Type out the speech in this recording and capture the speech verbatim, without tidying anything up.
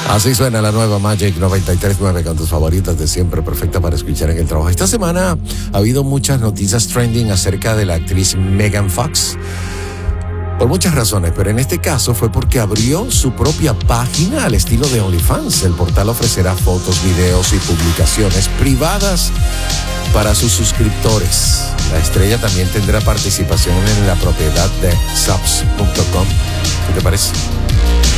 Así suena la nueva Magic noventa y tres punto nueve con tus favoritas de siempre, perfecta para escuchar en el trabajo. Esta semana ha habido muchas noticias trending acerca de la actriz Megan Fox. Por muchas razones, pero en este caso fue porque abrió su propia página al estilo de OnlyFans. El portal ofrecerá fotos, videos y publicaciones privadas para sus suscriptores. La estrella también tendrá participación en la propiedad de subs punto com. ¿Qué te parece?